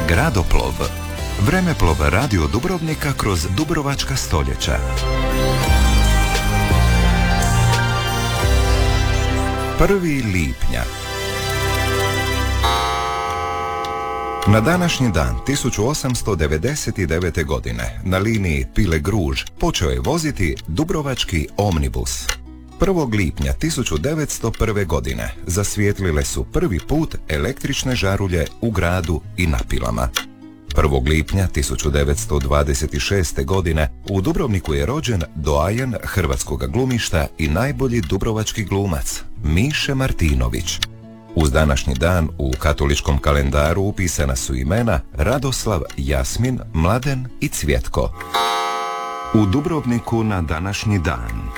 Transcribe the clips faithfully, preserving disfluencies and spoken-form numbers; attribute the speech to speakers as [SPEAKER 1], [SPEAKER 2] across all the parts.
[SPEAKER 1] Gradoplov. Vremeplov radio Dubrovnika kroz dubrovačka stoljeća. Prvi lipnja. Na današnji dan tisuću osamsto devedeset devete. godine na liniji Pile-Gruž počeo je voziti dubrovački omnibus. prvog lipnja tisuću devetsto prve. godine zasvijetlile su prvi put električne žarulje u gradu i na Pilama. prvog lipnja tisuću devetsto dvadeset šeste. godine u Dubrovniku je rođen doajen hrvatskog glumišta i najbolji dubrovački glumac Miše Martinović. Uz današnji dan u katoličkom kalendaru upisana su imena Radoslav, Jasmin, Mladen i Cvjetko. U Dubrovniku na današnji dan.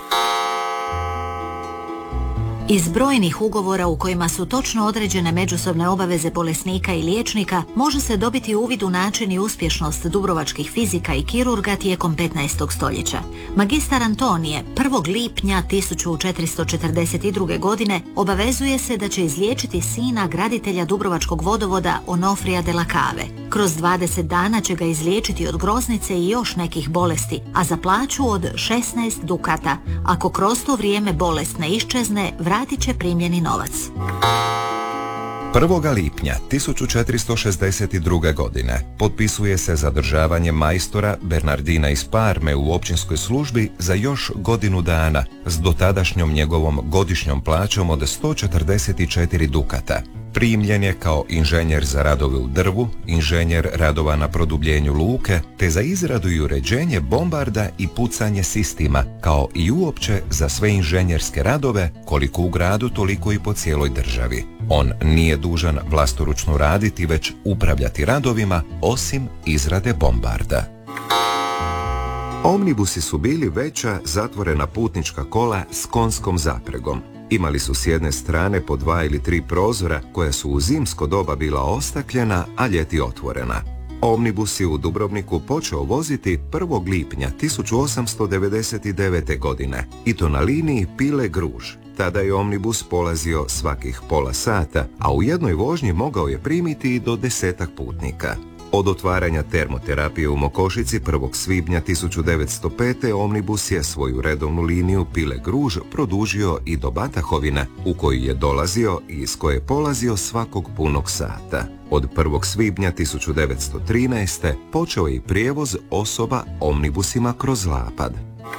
[SPEAKER 2] Iz brojnih ugovora u kojima su točno određene međusobne obaveze bolesnika i liječnika može se dobiti uvid u način i uspješnost dubrovačkih fizika i kirurga tijekom petnaestog stoljeća. Magistar Antonije prvog lipnja tisuću četiristo četrdeset druge. godine obavezuje se da će izliječiti sina graditelja dubrovačkog vodovoda Onofrija de la Cave. Kroz dvadeset dana će ga izliječiti od groznice i još nekih bolesti, a za plaću od šesnaest dukata. Ako kroz to vrijeme bolest ne iščezne, vratit će primljeni novac.
[SPEAKER 1] prvog lipnja tisuću četiristo šezdeset druge. godine potpisuje se zadržavanje majstora Bernardina iz Parme u općinskoj službi za još godinu dana s dotadašnjom njegovom godišnjom plaćom od sto četrdeset četiri dukata. Primljen je kao inženjer za radove u drvu, inženjer radova na produbljenju luke, te za izradu i uređenje bombarda i pucanje sistima, kao i uopće za sve inženjerske radove, koliko u gradu, toliko i po cijeloj državi. On nije dužan vlastoručno raditi, već upravljati radovima, osim izrade bombarda. Omnibusi su bili veća, zatvorena putnička kola s konjskom zapregom. Imali su s jedne strane po dva ili tri prozora koja su u zimsko doba bila ostakljena, a ljeti otvorena. Omnibus je u Dubrovniku počeo voziti prvog lipnja tisuću osamsto devedeset devete. godine i to na liniji Pile-Gruž. Tada je omnibus polazio svakih pola sata, a u jednoj vožnji mogao je primiti i do desetak putnika. Od otvaranja termoterapije u Mokošici prvog svibnja tisuću devetsto pete. omnibus je svoju redovnu liniju Pile-Gruž produžio i do Batahovina, u koju je dolazio i iz koje je polazio svakog punog sata. Od prvog svibnja tisuću devetsto trinaeste. počeo je i prijevoz osoba omnibusima kroz Lapad.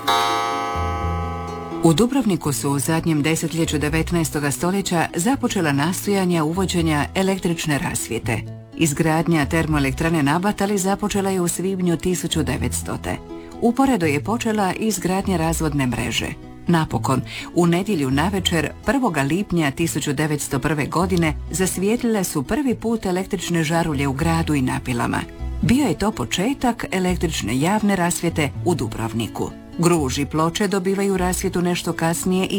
[SPEAKER 3] U Dubrovniku su u zadnjem desetljeću devetnaestog. stoljeća započela nastojanja uvođenja električne rasvjete. Izgradnja termoelektrane na Batali započela je u svibnju tisuću devetstote. Uporedo je počela i izgradnja razvodne mreže. Napokon, u nedjelju navečer prvog lipnja tisuću devetsto prve. godine zasvijetlile su prvi put električne žarulje u gradu i na Pilama. Bio je to početak električne javne rasvjete u Dubrovniku. Gruž i Ploče dobivaju rasvjetu nešto kasnije i